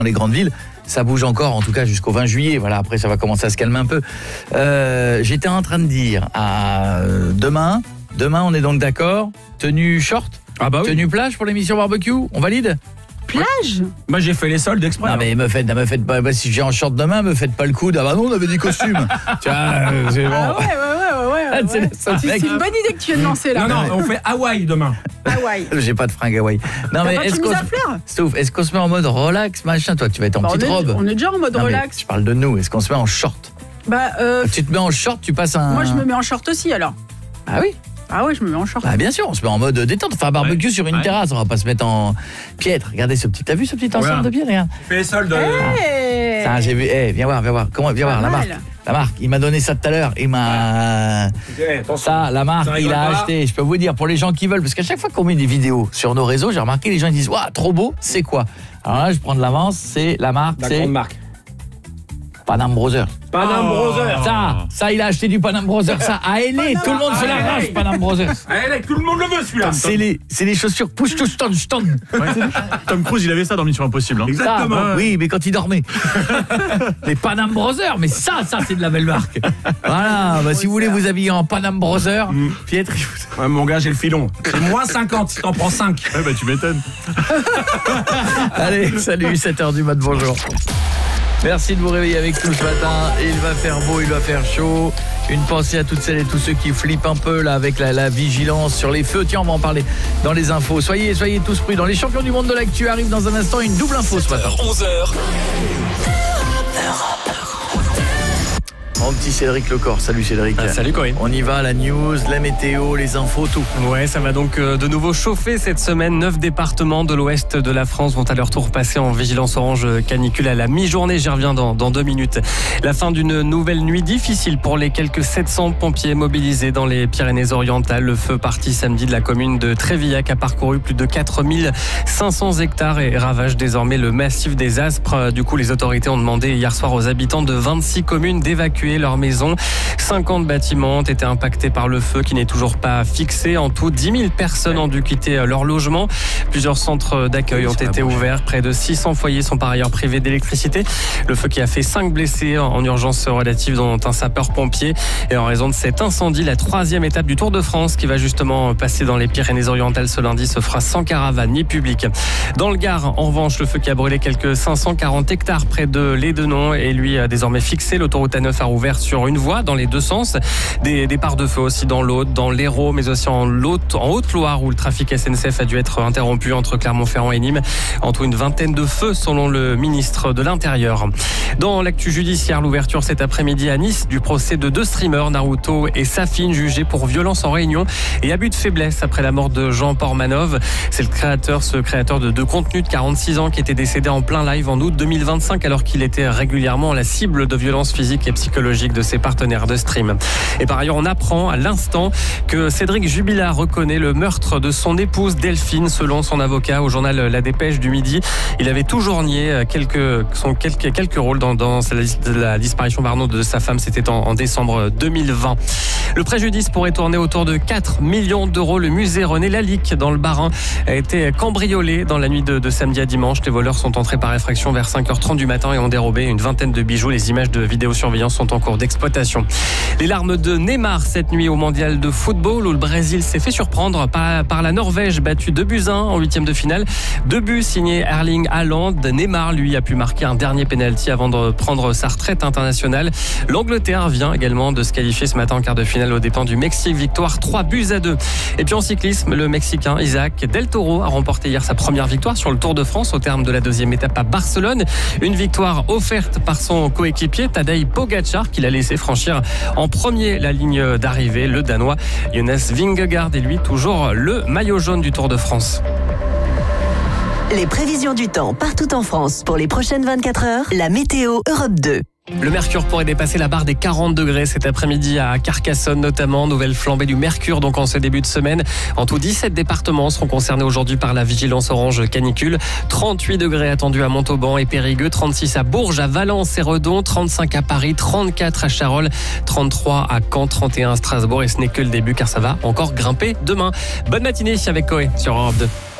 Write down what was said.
dans les grandes villes. Ça bouge encore, en tout cas jusqu'au 20 juillet. Voilà, après ça va commencer à se calmer un peu. J'étais en train de dire, demain, on est donc d'accord, tenue short, tenue plage pour l'émission barbecue, on valide ? Plage ? Moi j'ai fait les soldes exprès. Non mais me faites pas, si j'ai en short demain, me faites pas le coude. Ah bah non, on avait dit costume. Tiens, c'est bon. Ah ouais. C'est une bonne idée que tu viens de lancer là. Non, on fait Hawaï demain. Hawaï. J'ai pas de fringue Hawaï. Non mais est-ce qu'on se met en mode relax, machin? Toi, tu vas être en petite robe. On est déjà en mode relax. Je parle de nous. Est-ce qu'on se met en short? Tu te mets en short, tu passes un. Moi, je me mets en short aussi alors. Ah oui. Ah ouais, je me mets en short. Ah bien sûr, on se met en mode détente, enfin barbecue sur une terrasse, on va pas se mettre en piètre. Regardez ce petit, t'as vu ce petit ensemble de piètre, regarde. Fais les soldes. Ça, j'ai vu. Viens voir. Viens voir la marque. La marque, il m'a donné ça tout à l'heure, il m'a ça, la marque, il a acheté. Je peux vous dire pour les gens qui veulent, parce qu'à chaque fois qu'on met des vidéos sur nos réseaux, j'ai remarqué les gens ils disent waouh, trop beau, c'est quoi? Alors là, je prends de l'avance, c'est la marque, la grande marque. Panam Brothers. Panam Brothers. Ça, il a acheté du Panam Brothers. Ça, à LA, tout le monde se l'arrache, Panam Brothers. À LA, tout le monde le veut celui-là. C'est les chaussures push to stand. Tom Cruise, il avait ça dans Mission Impossible. Hein. Exactement. Oui, mais quand il dormait. Les Panam Brothers, mais ça c'est de la belle marque. Voilà, si vous voulez vous habiller en Panam Brothers, Pietre. Ouais, mon gars, j'ai le filon. C'est moins 50 si t'en prends 5. Ouais, bah tu m'étonnes. Allez, salut, 7h du mat, bonjour. Merci de vous réveiller avec nous ce matin. Il va faire beau, il va faire chaud. Une pensée à toutes celles et tous ceux qui flippent un peu là avec la vigilance sur les feux. Tiens, on va en parler dans les infos. Soyez tous prudents. Les champions du monde de l'actu arrivent dans un instant. Une double info ce matin. 11h. Mon petit Cédric Lecor. Salut Cédric. Salut Corinne. On y va, la news, la météo, les infos, tout. Ouais, ça va donc de nouveau chauffer cette semaine. 9 départements de l'ouest de la France vont à leur tour passer en vigilance orange canicule à la mi-journée. J'y reviens dans 2 minutes. La fin d'une nouvelle nuit difficile pour les quelques 700 pompiers mobilisés dans les Pyrénées-Orientales. Le feu parti samedi de la commune de Trévillac a parcouru plus de 4500 hectares et ravage désormais le massif des Aspres. Du coup, les autorités ont demandé hier soir aux habitants de 26 communes d'évacuer leur maison. 50 bâtiments ont été impactés par le feu qui n'est toujours pas fixé. En tout, 10 000 personnes ont dû quitter leur logement. Plusieurs centres d'accueil ont été ouverts. Près de 600 foyers sont par ailleurs privés d'électricité. Le feu qui a fait 5 blessés en urgence relative, dont un sapeur-pompier. Et en raison de cet incendie, la 3e étape du Tour de France qui va justement passer dans les Pyrénées-Orientales ce lundi se fera sans caravane ni public. Dans le Gard, en revanche, le feu qui a brûlé quelques 540 hectares près de Lédenon est lui désormais fixé. L'autoroute A9 a rouvert sur une voie dans les deux sens. Des départs de feu aussi dans l'Aude, dans l'Hérault, mais aussi en Haute-Loire où le trafic SNCF a dû être interrompu entre Clermont-Ferrand et Nîmes. En tout, une vingtaine de feux selon le ministre de l'Intérieur. Dans l'actu judiciaire, l'ouverture cet après-midi à Nice du procès de 2 streamers, Naruto et Safine, jugés pour violence en réunion et abus de faiblesse après la mort de Jean Pormanov. C'est ce créateur de 2 contenus de 46 ans qui était décédé en plein live en août 2025 alors qu'il était régulièrement la cible de violences physiques et psychologiques de ses partenaires de stream. Et par ailleurs, on apprend à l'instant que Cédric Jubilard reconnaît le meurtre de son épouse Delphine, selon son avocat au journal La Dépêche du Midi. Il avait toujours nié quelques rôles dans la disparition de sa femme. C'était en décembre 2020. Le préjudice pourrait tourner autour de 4 millions d'euros. Le musée René Lalique dans le Bas-Rhin a été cambriolé dans la nuit de samedi à dimanche. Les voleurs sont entrés par effraction vers 5h30 du matin et ont dérobé une vingtaine de bijoux. Les images de vidéosurveillance sont en cours d'exploitation. Les larmes de Neymar cette nuit au mondial de football où le Brésil s'est fait surprendre par la Norvège, battue 2-1 en 8e de finale. 2 buts signés Erling Haaland. Neymar, lui, a pu marquer un dernier pénalty avant de prendre sa retraite internationale. L'Angleterre vient également de se qualifier ce matin en quart de finale aux dépens du Mexique. Victoire 3-2. Et puis en cyclisme, le Mexicain Isaac Del Toro a remporté hier sa première victoire sur le Tour de France au terme de la 2e étape à Barcelone. Une victoire offerte par son coéquipier Tadej Pogacar qui l'a laissé franchir en premier la ligne d'arrivée. Le Danois Jonas Vingegaard est lui toujours le maillot jaune du Tour de France. Les prévisions du temps partout en France pour les prochaines 24 heures, la météo Europe 2. Le mercure pourrait dépasser la barre des 40 degrés cet après-midi à Carcassonne notamment. Nouvelle flambée du mercure donc en ce début de semaine. En tout, 17 départements seront concernés aujourd'hui par la vigilance orange canicule. 38 degrés attendus à Montauban et Périgueux, 36 à Bourges, à Valence et Redon, 35 à Paris, 34 à Charolles, 33 à Caen, 31 à Strasbourg. Et ce n'est que le début car ça va encore grimper demain. Bonne matinée avec Coé sur Europe 2.